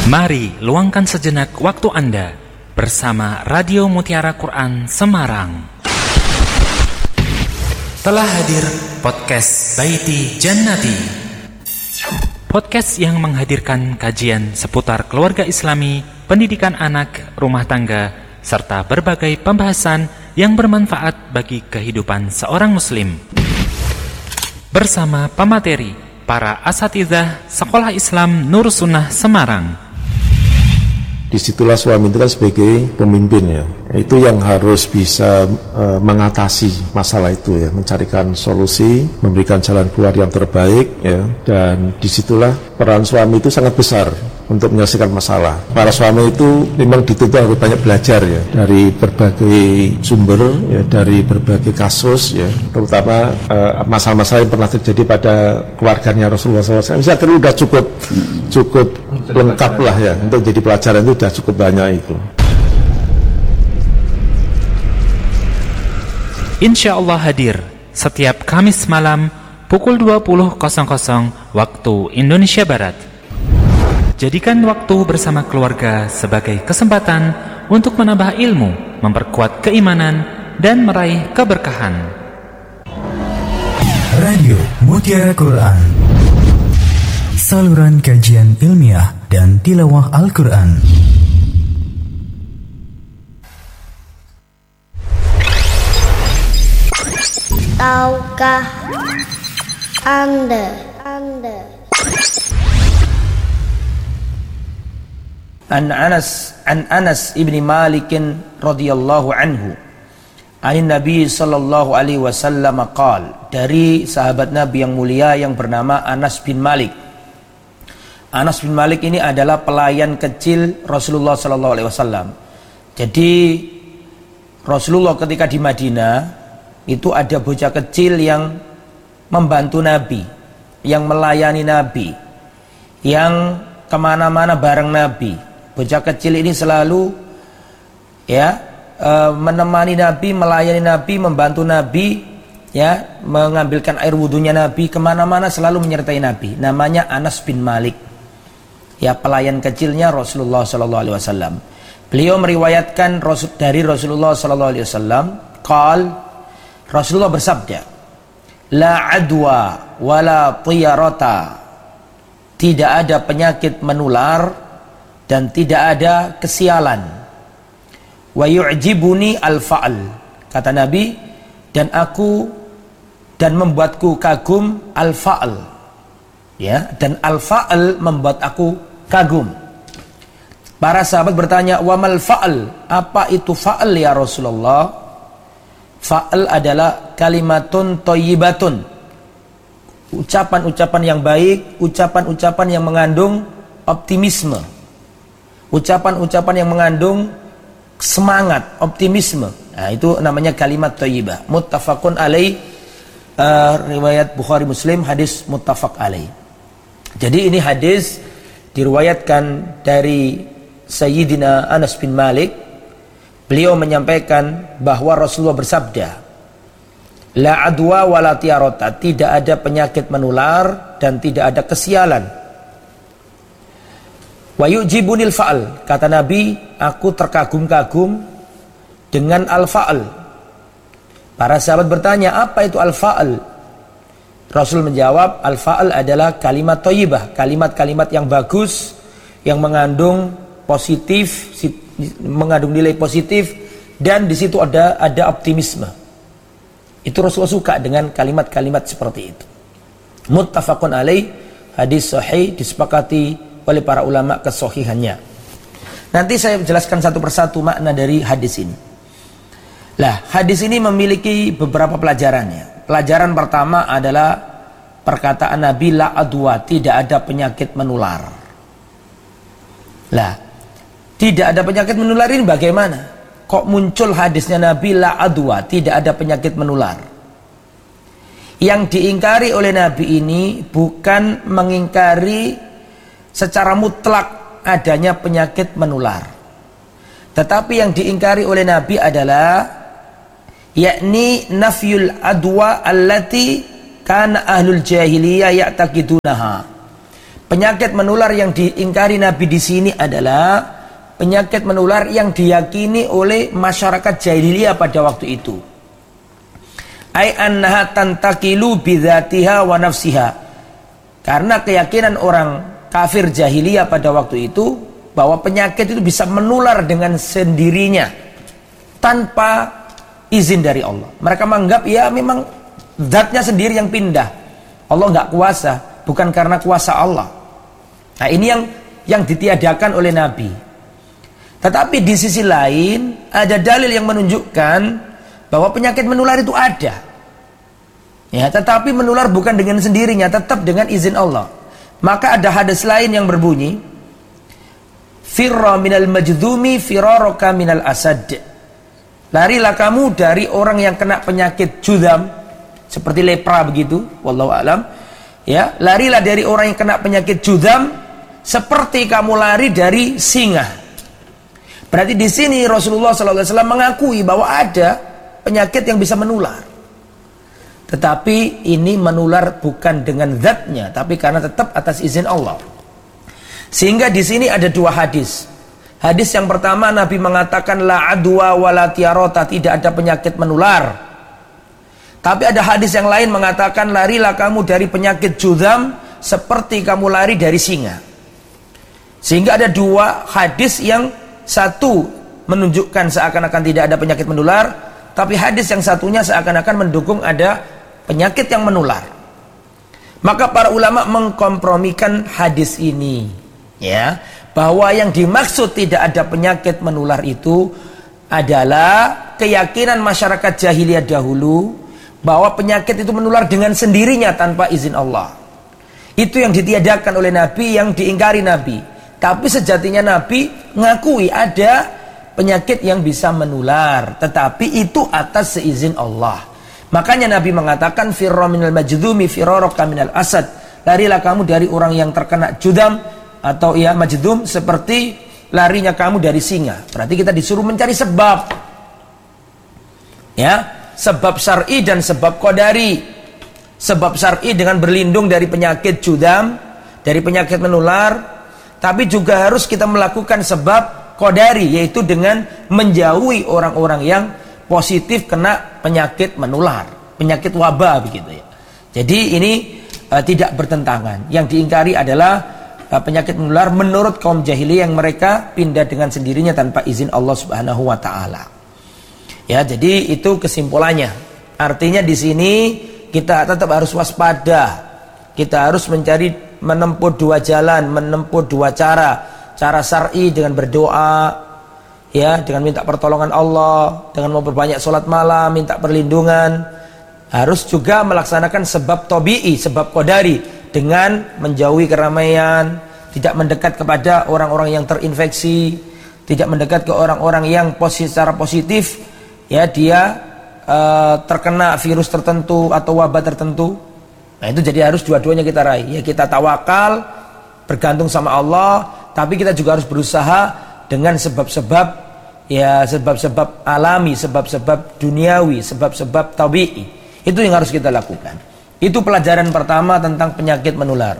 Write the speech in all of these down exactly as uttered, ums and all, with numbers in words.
Mari luangkan sejenak waktu Anda bersama Radio Mutiara Quran Semarang. Telah hadir podcast Baiti Jannati, podcast yang menghadirkan kajian seputar keluarga Islami, pendidikan anak, rumah tangga, serta berbagai pembahasan yang bermanfaat bagi kehidupan seorang muslim. Bersama pemateri, para asatidzah Sekolah Islam Nur Sunnah Semarang. Disitulah suami itu kan sebagai pemimpin ya, itu yang harus bisa e, mengatasi masalah itu ya, mencarikan solusi, memberikan jalan keluar yang terbaik ya, dan disitulah peran suami itu sangat besar untuk menyelesaikan masalah. Para suami itu memang dituntut harus banyak belajar ya, dari berbagai sumber ya, dari berbagai kasus ya, terutama e, masalah-masalah yang pernah terjadi pada keluarganya Rasulullah shallallahu alaihi wasallam. Saya kira sudah cukup cukup lengkap lah ya, untuk jadi pelajaran itu sudah cukup banyak itu. Insya Allah hadir setiap Kamis malam pukul dua puluh waktu Indonesia Barat. Jadikan waktu bersama keluarga sebagai kesempatan untuk menambah ilmu, memperkuat keimanan, dan meraih keberkahan. Radio Mutiara Quran, saluran kajian ilmiah dan tilawah Al-Quran. Tahukah Anda, Anda An Anas an Anas ibni Malik radhiyallahu anhu an Nabi sallallahu alaihi wasallam qaal, dari sahabat Nabi yang mulia yang bernama Anas bin Malik. Anas bin Malik ini adalah pelayan kecil Rasulullah sallallahu alaihi wasallam. Jadi Rasulullah ketika di Madinah itu ada bocah kecil yang membantu Nabi, yang melayani Nabi, yang kemana-mana bareng Nabi. Bocah kecil ini selalu ya e, menemani Nabi, melayani Nabi, membantu Nabi, ya, mengambilkan air wudunya Nabi, kemana-mana selalu menyertai Nabi. Namanya Anas bin Malik, ya, pelayan kecilnya Rasulullah Sallallahu Alaihi Wasallam. Beliau meriwayatkan dari Rasulullah Sallallahu Alaihi Wasallam, qal, Rasulullah bersabda, la adwa wala tiyarata, tidak ada penyakit menular dan tidak ada kesialan. Wa yu'jibuni al-fa'al, kata Nabi, dan aku dan membuatku kagum al-fa'al, ya, dan al-fa'al membuat aku kagum. Para sahabat bertanya, wa mal fa'al, apa itu fa'al ya Rasulullah? Fa'al adalah kalimatun thayyibatun, ucapan-ucapan yang baik, ucapan-ucapan yang mengandung optimisme, ucapan-ucapan yang mengandung semangat, optimisme. Nah, itu namanya kalimat thayyibah. Muttafaqun alaih, uh, riwayat Bukhari Muslim, hadis muttafaq alaih. Jadi ini hadis diriwayatkan dari Sayyidina Anas bin Malik. Beliau menyampaikan bahwa Rasulullah bersabda, la adwa wala tiyarata, tidak ada penyakit menular dan tidak ada kesialan. Wa yu'jibunil fa'al, kata Nabi, aku terkagum-kagum dengan al-fa'al. Para sahabat bertanya, apa itu al-fa'al? Rasul menjawab, al-fa'al adalah kalimat thayyibah, kalimat-kalimat yang bagus, yang mengandung positif, mengandung nilai positif, dan di situ ada ada optimisme. Itu Rasulullah suka dengan kalimat-kalimat seperti itu. Muttafaqun alaih, hadis sahih, disepakati oleh para ulama kesahihannya. Nanti saya jelaskan satu persatu makna dari hadis ini. Lah, hadis ini memiliki beberapa pelajarannya. Pelajaran pertama adalah perkataan Nabi, la adwa, tidak ada penyakit menular. Lah, tidak ada penyakit menular ini bagaimana? Kok muncul hadisnya Nabi, la adwa, tidak ada penyakit menular? Yang diingkari oleh Nabi ini bukan mengingkari secara mutlak adanya penyakit menular, tetapi yang diingkari oleh Nabi adalah yakni nafyul adwa allati kana ahlul jahiliyah ya'taqidunaha, penyakit menular yang diingkari Nabi di sini adalah penyakit menular yang diyakini oleh masyarakat jahiliyah pada waktu itu. Ai annaha tantakilu bidzatiha wa nafsiha. Karena keyakinan orang kafir jahiliyah pada waktu itu bahwa penyakit itu bisa menular dengan sendirinya tanpa izin dari Allah. Mereka menganggap ya memang zatnya sendiri yang pindah. Allah nggak kuasa, bukan karena kuasa Allah. Nah ini yang yang ditiadakan oleh Nabi. Tetapi di sisi lain ada dalil yang menunjukkan bahwa penyakit menular itu ada. Ya, tetapi menular bukan dengan sendirinya, tetap dengan izin Allah. Maka ada hadis lain yang berbunyi, firra minal majdhumi firaraka minal asad. Larilah kamu dari orang yang kena penyakit judam, seperti lepra begitu, wallahu alam. Ya, larilah dari orang yang kena penyakit judam seperti kamu lari dari singa. Berarti di sini Rasulullah shallallahu alaihi wasallam mengakui bahwa ada penyakit yang bisa menular. Tetapi ini menular bukan dengan zatnya, tapi karena tetap atas izin Allah. Sehingga di sini ada dua hadis. Hadis yang pertama Nabi mengatakan la adwa wala tiarota, tidak ada penyakit menular. Tapi ada hadis yang lain mengatakan larilah kamu dari penyakit judam seperti kamu lari dari singa. Sehingga ada dua hadis yang satu menunjukkan seakan-akan tidak ada penyakit menular, tapi hadis yang satunya seakan-akan mendukung ada penyakit yang menular. Maka para ulama mengkompromikan hadis ini, ya, bahwa yang dimaksud tidak ada penyakit menular itu adalah keyakinan masyarakat jahiliyah dahulu bahwa penyakit itu menular dengan sendirinya tanpa izin Allah. Itu yang ditiadakan oleh Nabi, yang diingkari Nabi. Tapi sejatinya Nabi ngakui ada penyakit yang bisa menular, tetapi itu atas seizin Allah. Makanya Nabi mengatakan firra minal majdhumi firaraka minal asad. Larilah kamu dari orang yang terkena judam atau ya majdhum seperti larinya kamu dari singa. Berarti kita disuruh mencari sebab. Ya, sebab syar'i dan sebab qadari. Sebab syar'i dengan berlindung dari penyakit judam, dari penyakit menular, tapi juga harus kita melakukan sebab qadari, yaitu dengan menjauhi orang-orang yang positif kena penyakit menular, penyakit wabah begitu ya. Jadi ini uh, tidak bertentangan. Yang diingkari adalah uh, penyakit menular menurut kaum jahiliyah yang mereka pindah dengan sendirinya tanpa izin Allah Subhanahu wa taala. Ya, jadi itu kesimpulannya. Artinya di sini kita tetap harus waspada. Kita harus mencari menempuh dua jalan, menempuh dua cara. Cara syar'i dengan berdoa, ya, dengan minta pertolongan Allah, dengan memperbanyak sholat malam, minta perlindungan. Harus juga melaksanakan sebab tabi'i, sebab qadari, dengan menjauhi keramaian, tidak mendekat kepada orang-orang yang terinfeksi, tidak mendekat ke orang-orang yang posi- secara positif, ya, dia uh, terkena virus tertentu atau wabah tertentu. Nah itu jadi harus dua-duanya kita raih. Ya, kita tawakal, bergantung sama Allah, tapi kita juga harus berusaha dengan sebab-sebab, ya, sebab-sebab alami, sebab-sebab duniawi, sebab-sebab tabi'i. Itu yang harus kita lakukan. Itu pelajaran pertama tentang penyakit menular.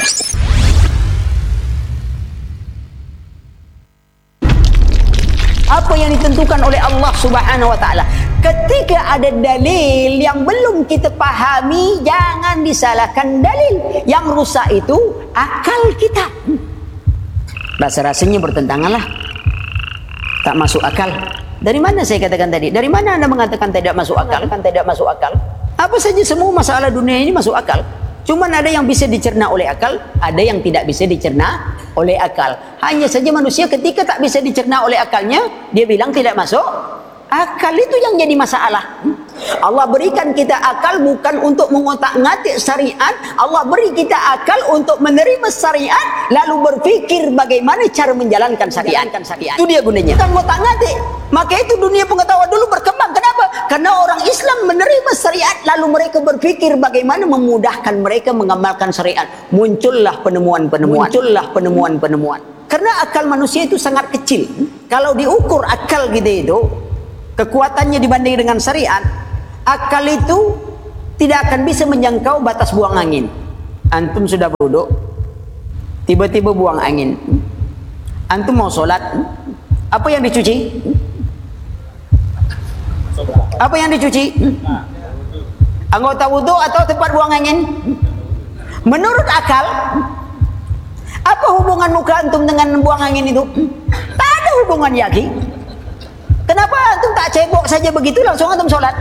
Apa yang ditentukan oleh Allah Subhanahu wa taala. Ketika ada dalil yang belum kita pahami, jangan disalahkan dalil. Yang rusak itu akal kita. Rasa-rasanya bertentangan lah, tak masuk akal. Dari mana saya katakan tadi? Dari mana Anda mengatakan tidak masuk akal? Kan tidak masuk akal. Apa saja semua masalah dunia ini masuk akal. Cuman ada yang bisa dicerna oleh akal, ada yang tidak bisa dicerna oleh akal. Hanya saja manusia ketika tak bisa dicerna oleh akalnya, dia bilang tidak masuk akal. Itu yang jadi masalah. Allah berikan kita akal bukan untuk mengotak-ngatik syariat. Allah beri kita akal untuk menerima syariat, lalu berpikir bagaimana cara menjalankan syariat. Itu dia gunanya. Bukan ngotak-ngatik. Maka itu dunia pengetahuan dulu berkembang. Kenapa? Karena orang Islam menerima syariat, lalu mereka berpikir bagaimana memudahkan mereka mengamalkan syariat. Muncullah penemuan-penemuan. Muncullah penemuan-penemuan. Karena akal manusia itu sangat kecil. Kalau diukur akal kita itu, kekuatannya dibanding dengan syariat, akal itu tidak akan bisa menjangkau batas buang angin. Antum sudah duduk, tiba-tiba buang angin. Antum mau solat, apa yang dicuci? Apa yang dicuci? Anggota wudu atau tempat buang angin? Menurut akal, apa hubungan muka antum dengan buang angin itu? Tak ada hubungan, yaki. Kenapa antum tak cebok saja begitu langsung antum solat?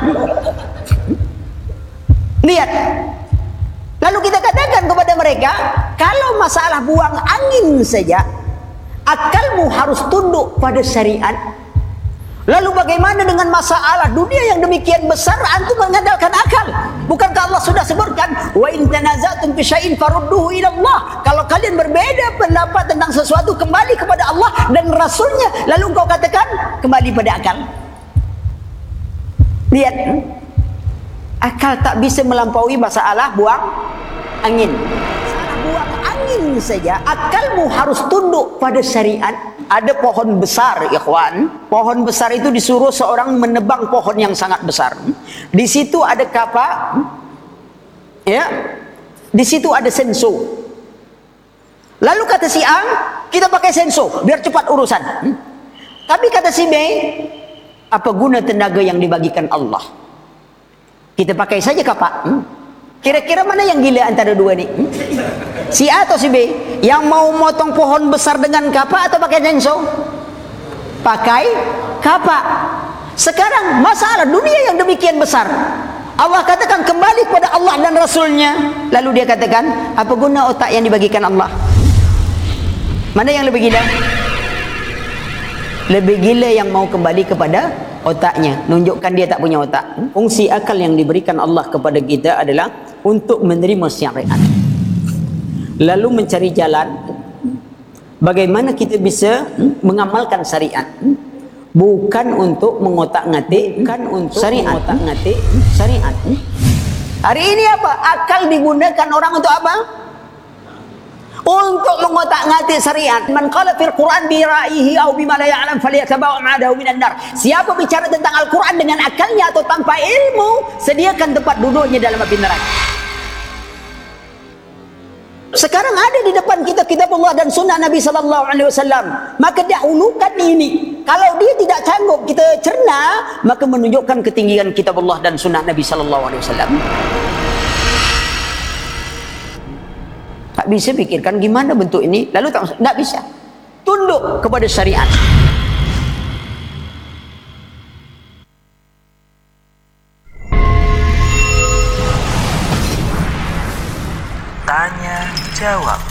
Lihat. Lalu kita katakan kepada mereka, kalau masalah buang angin saja, akalmu harus tunduk pada syariat. Lalu bagaimana dengan masalah dunia yang demikian besar, antum mengandalkan akal? Bukankah Allah sudah sebutkan, wa in tanaza'tum fi syai'in farudduhu ila Allah? Kalau kalian berbeda pendapat tentang sesuatu, kembali kepada Allah dan Rasulnya. Lalu engkau katakan kembali pada akal. Lihat, akal tak bisa melampaui masalah buang angin. Masalah buang angin saja, akalmu harus tunduk pada syariat. Ada pohon besar, ikhwan. Pohon besar itu disuruh seorang menebang pohon yang sangat besar. Di situ ada kapak, ya. Di situ ada senso. Lalu kata si A, kita pakai senso biar cepat urusan. Tapi kata si B, apa guna tenaga yang dibagikan Allah? Kita pakai saja kapak. Kira-kira mana yang gila antara dua ni? Si A atau si B? Yang mau motong pohon besar dengan kapak atau pakai senso? Pakai kapak. Sekarang masalah dunia yang demikian besar, Allah katakan kembali kepada Allah dan Rasulnya. Lalu dia katakan, apa guna otak yang dibagikan Allah? Mana yang lebih gila? Lebih gila yang mau kembali kepada otaknya, nunjukkan dia tak punya otak. Fungsi akal yang diberikan Allah kepada kita adalah untuk menerima syariat, lalu mencari jalan bagaimana kita bisa mengamalkan syariat, bukan untuk mengotak-ngatik, bukan untuk syariat. Mengotak-ngatik syariat. Hari ini apa? Akal digunakan orang untuk apa? Untuk mengotak-ngatik syariat. Man qala fil Quran bi ra'yihi aw bima la ya'lam falyatabawa ma'adahu minan nar. Siapa bicara tentang Al-Quran dengan akalnya atau tanpa ilmu, sediakan tempat duduknya dalam api neraka. Sekarang ada di depan kita kitab Allah dan sunnah Nabi sallallahu alaihi wasallam. Maka dahulukan ini. Kalau dia tidak sanggup kita cerna, maka menunjukkan ketinggian kitab Allah dan sunnah Nabi sallallahu alaihi wasallam. Tak bisa pikirkan gimana bentuk ini, lalu tak, tak bisa. Tunduk kepada syariat. Tanya jawab.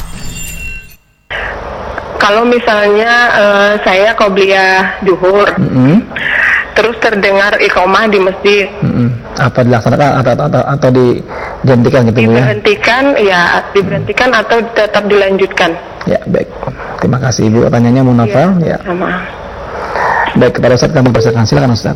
Kalau misalnya uh, saya qobliyah zuhur, mm-hmm. terus terdengar iqamah di masjid, mm-hmm. apa dilaksanakan atau atau, atau diberhentikan gitu ya? Diberhentikan, ya diberhentikan atau tetap dilanjutkan? Ya baik, terima kasih Ibu. Pertanyaannya mau nafal? Ya, ya. Sama. Baik, kepada Ustaz kami persilakan, silakan Ustaz.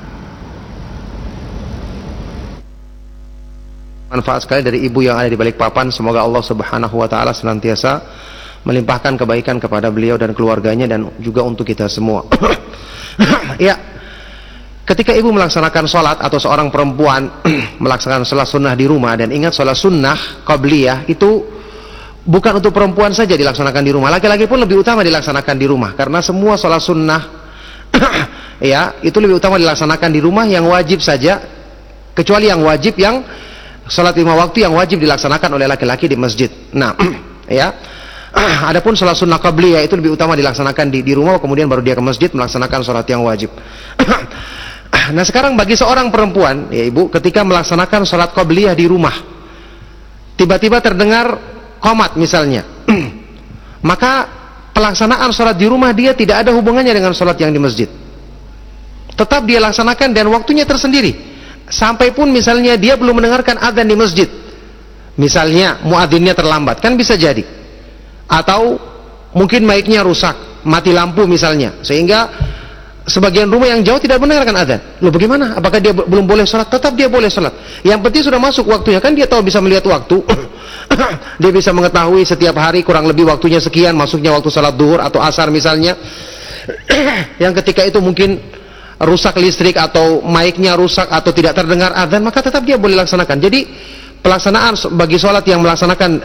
Manfaat sekali dari ibu yang ada di balik papan. Semoga Allah Subhanahu wa taala senantiasa melimpahkan kebaikan kepada beliau dan keluarganya dan juga untuk kita semua. Ya. Ketika ibu melaksanakan sholat atau seorang perempuan melaksanakan sholat sunnah di rumah, dan ingat sholat sunnah qabliyah itu bukan untuk perempuan saja dilaksanakan di rumah, laki-laki pun lebih utama dilaksanakan di rumah, karena semua sholat sunnah ya itu lebih utama dilaksanakan di rumah, yang wajib saja, kecuali yang wajib yang sholat lima waktu yang wajib dilaksanakan oleh laki-laki di masjid. Nah ya, adapun sholat sunnah qabliyah itu lebih utama dilaksanakan di, di rumah, kemudian baru dia ke masjid melaksanakan sholat yang wajib. Nah sekarang bagi seorang perempuan, ya ibu, ketika melaksanakan sholat qabliyah di rumah, tiba-tiba terdengar qomat misalnya, maka pelaksanaan sholat di rumah dia tidak ada hubungannya dengan sholat yang di masjid. Tetap dia laksanakan dan waktunya tersendiri. Sampai pun misalnya dia belum mendengarkan adzan di masjid, misalnya muadzinnya terlambat, kan bisa jadi, atau mungkin mic-nya rusak, mati lampu misalnya, sehingga sebagian rumah yang jauh tidak mendengarkan adzan. Loh bagaimana? Apakah dia belum boleh sholat? Tetap dia boleh sholat. Yang penting sudah masuk waktunya, kan dia tahu, bisa melihat waktu. Dia bisa mengetahui setiap hari kurang lebih waktunya sekian, masuknya waktu sholat duhur atau asar misalnya. Yang ketika itu mungkin rusak listrik atau mic-nya rusak atau tidak terdengar adzan, maka tetap dia boleh laksanakan. Jadi pelaksanaan bagi sholat yang melaksanakan eh,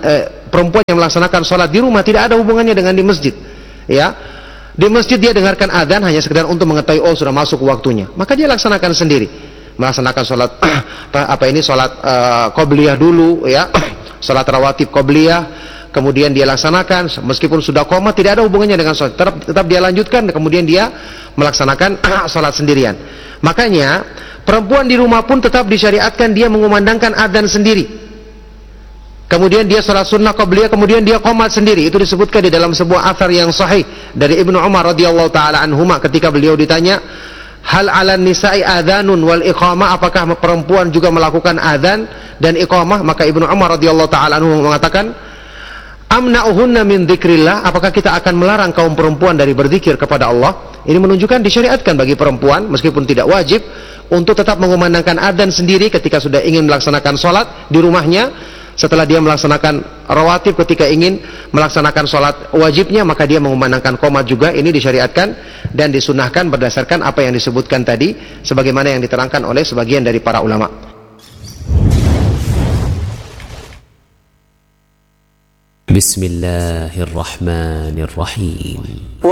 perempuan yang melaksanakan sholat di rumah tidak ada hubungannya dengan di masjid, ya. Di masjid dia dengarkan adzan hanya sekedar untuk mengetahui oh sudah masuk waktunya, maka dia laksanakan sendiri, melaksanakan sholat apa ini sholat uh, qobliyah dulu, ya, sholat rawatib qobliyah, kemudian dia laksanakan meskipun sudah qomat tidak ada hubungannya dengan sholat, tetap, tetap dia lanjutkan, kemudian dia melaksanakan sholat sendirian. Makanya perempuan di rumah pun tetap disyariatkan dia mengumandangkan adzan sendiri. Kemudian dia sholat sunnah qabliyah, kemudian dia qomat sendiri. Itu disebutkan di dalam sebuah athar yang sahih dari Ibnu Umar radhiyallahu taala anhuma ketika beliau ditanya, hal 'alan nisa'i adzanun wal iqamah, apakah perempuan juga melakukan adzan dan iqamah? Maka Ibnu Umar radhiyallahu taala anhu mengatakan, amna'uhunna min dzikrillah, apakah kita akan melarang kaum perempuan dari berzikir kepada Allah? Ini menunjukkan disyariatkan bagi perempuan meskipun tidak wajib untuk tetap mengumandangkan adzan sendiri ketika sudah ingin melaksanakan sholat di rumahnya. Setelah dia melaksanakan rawatib, ketika ingin melaksanakan sholat wajibnya, maka dia mengumandangkan qomat juga. Ini disyariatkan dan disunahkan berdasarkan apa yang disebutkan tadi, sebagaimana yang diterangkan oleh sebagian dari para ulama. Bismillahirrahmanirrahim.